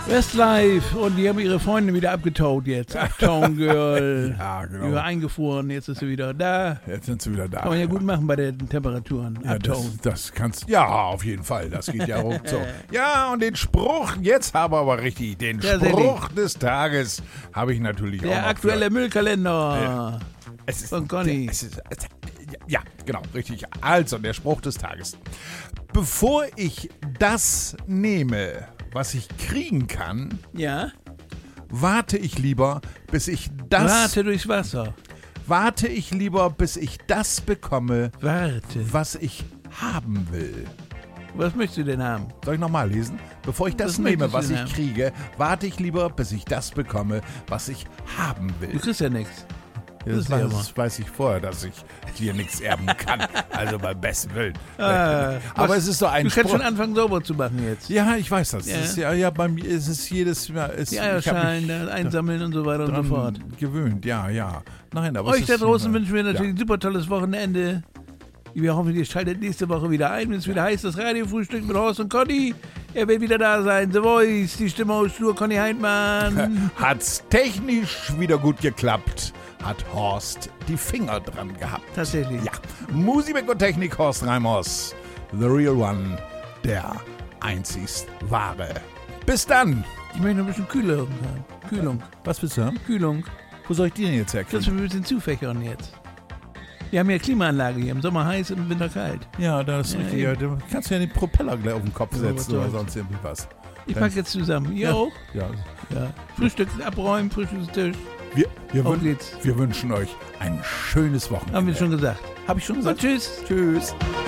Westlife und die haben ihre Freunde wieder abgetaut jetzt. Uptown Girl. Ja, genau. Die war eingefroren, jetzt ist sie wieder da. Jetzt sind sie wieder da. Kann man ja gut machen bei den Temperaturen. Ja, Uptown. das kannst ja, auf jeden Fall. Das geht ja ruckzuck. Ja, und den Spruch, jetzt haben wir aber richtig, den Spruch des Tages habe ich natürlich auch noch. Der aktuelle Müllkalender. Es ist, von Conny. Ja, genau, richtig. Also, der Spruch des Tages. Bevor ich das nehme, was ich kriegen kann, Ja? warte ich lieber, bis ich das... Warte durchs Wasser. Warte ich lieber, bis ich das bekomme, Warte. was ich haben will. Was möchtest du denn haben? Soll ich nochmal lesen? Bevor ich das Was nehme, möchtest was du ich denn haben? kriege, warte ich lieber, bis ich das bekomme, was ich haben Du will. kriegst ja nichts. Das ja weiß ich vorher, dass ich dir nichts erben kann. Also beim besten Willen. Aber Aber es ist so ein Du kannst Spruch. schon anfangen, sauber zu machen jetzt. Ja, ich weiß das. Ja. Es ist ja, bei mir ist es jedes Mal. Die Eierschalen da einsammeln und so weiter und so fort. gewöhnt, ja. Nein, aber Euch es da ist, draußen wünschen wir natürlich ein super tolles Wochenende. Wir hoffen, ihr schaltet nächste Woche wieder ein, wenn es wieder heißt, das Radiofrühstück mit Horst und Conny. Er wird wieder da sein. The Voice, die Stimme aus Stur, Conny Heintmann. Hat's technisch wieder gut geklappt, hat Horst die Finger dran gehabt. Tatsächlich. Ja, Musik und Technik Horst Reimers, the real one, der einzigst wahre. Bis dann. Ich möchte noch ein bisschen Kühlung haben. Kühlung. Was willst du haben? Kühlung. Wo soll ich die denn jetzt Kannst herkriegen? du ein bisschen zufächern jetzt? Wir haben ja Klimaanlage hier. Im Sommer heiß und im Winter kalt. Ja, das ist Ja, richtig. eben. Ja, du kannst ja den Propeller gleich auf den Kopf Ja, setzen was oder soll's. sonst irgendwie was. Ich pack jetzt zusammen. Ihr auch? Ja. Ja. Frühstück abräumen, Frühstückstisch. Auf geht's. Wir wünschen euch ein schönes Wochenende. Haben wir schon gesagt. Hab ich schon Und gesagt? tschüss. Tschüss.